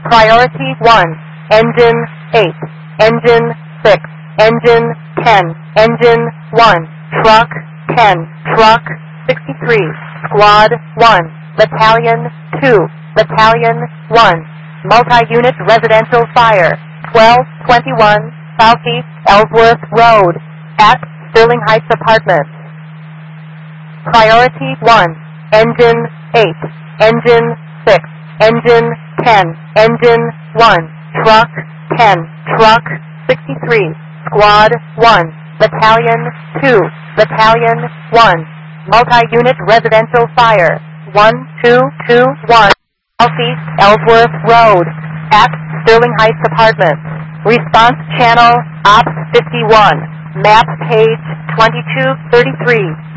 Priority 1, Engine 8, Engine 6, Engine 10, Engine 1, Truck 10, Truck 63, Squad 1, Battalion 2, Battalion 1, Multi-Unit Residential Fire, 1221 Southeast Ellsworth Road, at Sterling Heights Apartments. Priority 1, Engine 8, Engine 6, Engine 10, Engine 1, Truck 10, Truck 63, Squad 1, Battalion 2, Battalion 1, Multi-Unit Residential Fire, 1221 Southeast Ellsworth Road, at Sterling Heights Apartments. Response channel, Ops 51, map page 2233.